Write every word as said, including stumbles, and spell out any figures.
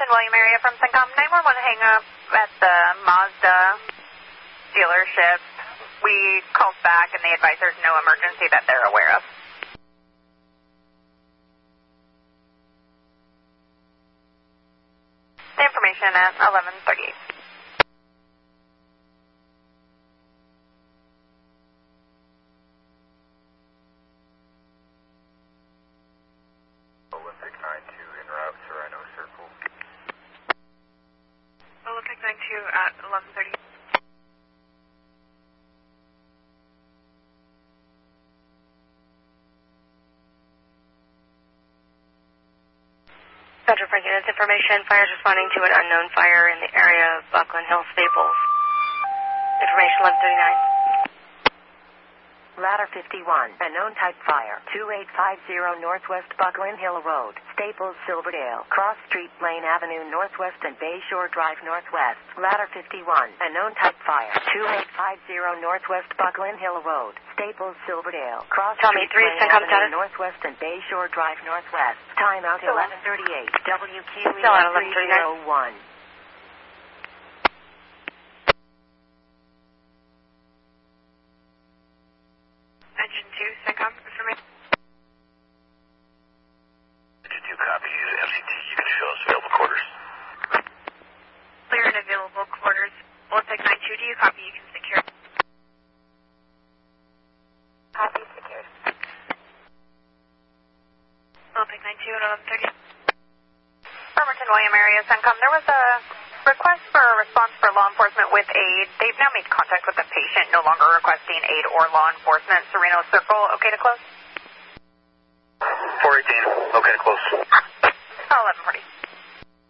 Bremerton William area from Syncom. nine one one hang up at the Mazda dealership. We called back and they advised there's no emergency that they're aware of. The information at eleven thirty-eight. Olympic nine two en route, Serrano Circle. Olympic nine two at eleven thirty. Central Frank Units information. Fire is responding to an unknown fire in the area of Buckland Hill Staples. Information eleven thirty-nine. Ladder fifty-one, a known type fire, two eight five zero Northwest Buckland Hill Road, Staples, Silverdale, Cross Street, Blaine Avenue Northwest and Bayshore Drive Northwest. Ladder fifty-one, a known type fire, two eight five zero Northwest Buckland Hill Road, Staples, Silverdale, Cross Tommy Street, three, Blaine Syncom Avenue status. Northwest and Bayshore Drive Northwest. Timeout eleven thirty-eight, W Q E Still at eleven three thirty-nine. zero one. Engine two, Syncom information. Engine two copies, M C T, you can show us available quarters. Clear and available quarters. Olympic nine two, do you copy? You can secure. Copy, secured. Olympic nine two at eleven thirty. Bremerton William area, Syncom. There was a request for a response for law enforcement with aid. They've now made contact with the patient, no longer requesting aid or law enforcement. Sereno Circle, okay to close? four eighteen, okay to close. eleven forty.